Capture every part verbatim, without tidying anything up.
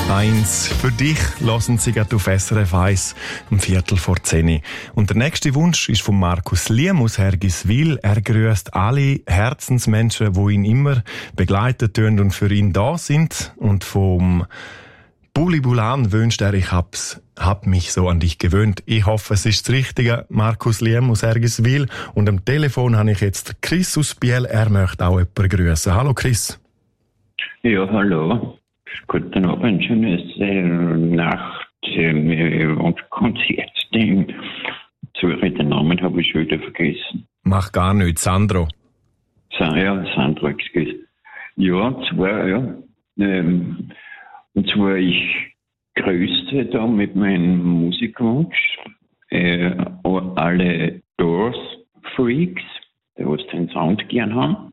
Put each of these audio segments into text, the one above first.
eins für dich hören Sie gerade auf S R F eins um Viertel vor zehn. Und der nächste Wunsch ist von Markus Liem aus Hergiswil. Er grüßt alle Herzensmenschen, die ihn immer begleitet und für ihn da sind. Und vom Buli Bulan wünscht er, ich hab's, hab mich so an dich gewöhnt. Ich hoffe, es ist das Richtige. Markus Liem aus Hergiswil. Und am Telefon habe ich jetzt Chris aus Biel. Er möchte auch jemanden grüßen. Hallo Chris. Ja, hallo. Guten Abend, schönes äh, Nacht äh, und Konzertding. Sorry, den Namen habe ich schon wieder vergessen. Mach gar nichts, Sandro. Sa- ja, Sandro, excuse. Ja, zwar, ja. Ähm, und zwar, ich grüße da mit meinem Musikwunsch äh, alle Doors-Freaks, die was den Sound gern haben.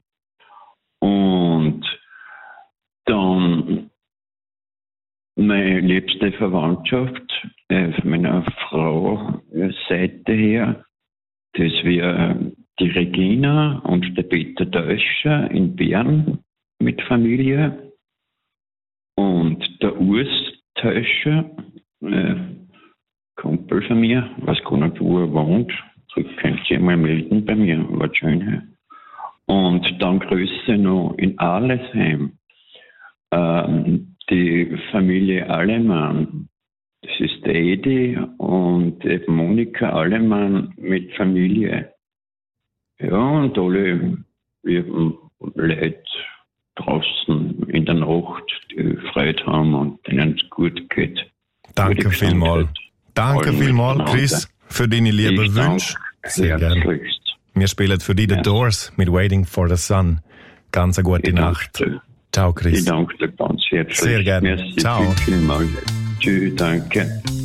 Und dann meine liebste Verwandtschaft äh, von meiner Frau äh, Seite her, das wäre die Regina und der Peter Deutscher in Bern mit Familie und der Urs Deutscher, äh, Kumpel von mir, weiß gar nicht, wo er wohnt, so könnt ihr mal melden bei mir, war schön. Und dann Grüße noch in Arlesheim. Ähm, die Familie Allemann, das ist der Edi und die Monika Allemann mit Familie. Ja, und alle wir Leute draußen in der Nacht, die Freude haben und denen es gut geht. Danke vielmals. Danke vielmals, Chris, für deine lieben Wünsche. Sehr gerne. Wir spielen für dich ja. The Doors mit Waiting for the Sun. Ganz eine gute ich Nacht. Danke. Ciao, Chris. Ich danke dir ganz herzlich. Sehr gerne. Merci. Ciao. Vielen Dank. Tschüss, danke.